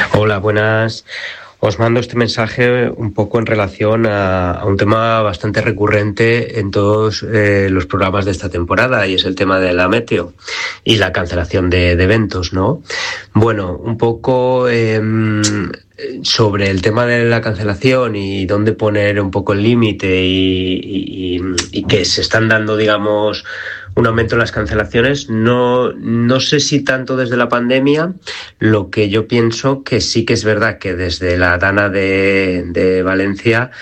Hola, buenas. Os mando este mensaje un poco en relación a un tema bastante recurrente en todos los programas de esta temporada, y es el tema de la meteo y la cancelación de eventos, ¿no? Bueno, un poco sobre el tema de la cancelación y dónde poner un poco el límite y que se están dando, digamos, un aumento en las cancelaciones. No sé si tanto desde la pandemia. Lo que yo pienso que sí que es verdad que desde la Dana de Valencia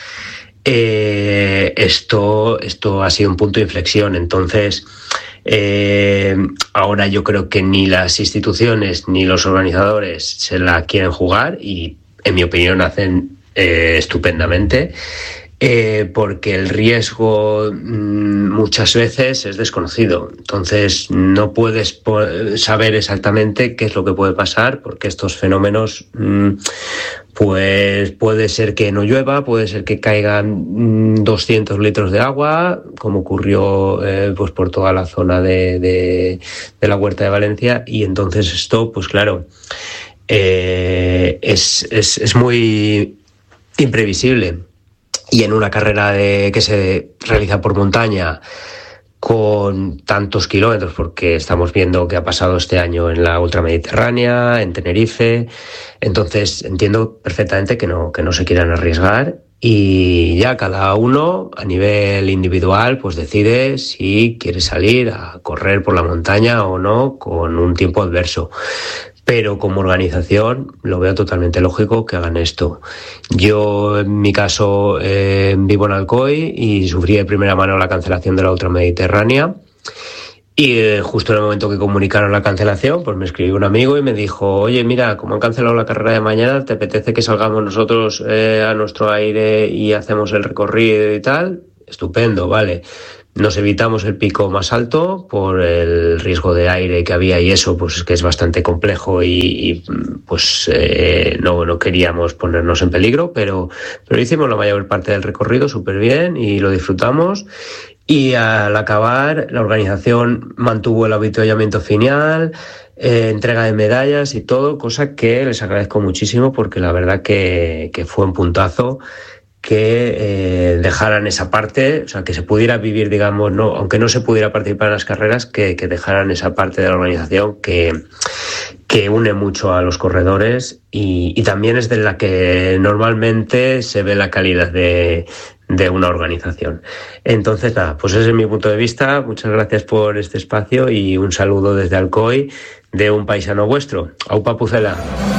esto ha sido un punto de inflexión. Entonces, ahora yo creo que ni las instituciones ni los organizadores se la quieren jugar, y en mi opinión hacen estupendamente. Porque el riesgo muchas veces es desconocido. Entonces no puedes saber exactamente qué es lo que puede pasar, porque estos fenómenos pues puede ser que no llueva, puede ser que caigan 200 litros de agua, como ocurrió pues por toda la zona de la Huerta de Valencia, y entonces esto, pues claro, es muy imprevisible. Y en una carrera que se realiza por montaña con tantos kilómetros, porque estamos viendo que ha pasado este año en la ultramediterránea, en Tenerife, entonces entiendo perfectamente que no se quieran arriesgar, y ya cada uno a nivel individual pues decide si quiere salir a correr por la montaña o no con un tiempo adverso. Pero como organización lo veo totalmente lógico que hagan esto. Yo, en mi caso, vivo en Alcoy y sufrí de primera mano la cancelación de la ultramediterránea. Y justo en el momento que comunicaron la cancelación, pues me escribió un amigo y me dijo: oye, mira, como han cancelado la carrera de mañana, ¿te apetece que salgamos nosotros a nuestro aire y hacemos el recorrido y tal? Estupendo, vale. Nos evitamos el pico más alto por el riesgo de aire que había, y eso pues que es bastante complejo, y pues no queríamos ponernos en peligro, pero hicimos la mayor parte del recorrido súper bien y lo disfrutamos. Y al acabar, la organización mantuvo el avituallamiento final, entrega de medallas y todo, cosa que les agradezco muchísimo, porque la verdad que fue un puntazo que dejaran esa parte, o sea, que se pudiera vivir, digamos, no, aunque no se pudiera participar en las carreras, que dejaran esa parte de la organización que une mucho a los corredores, y también es de la que normalmente se ve la calidad de una organización. Entonces, nada, pues ese es mi punto de vista. Muchas gracias por este espacio y un saludo desde Alcoy, de un paisano vuestro. Aupa Pucela.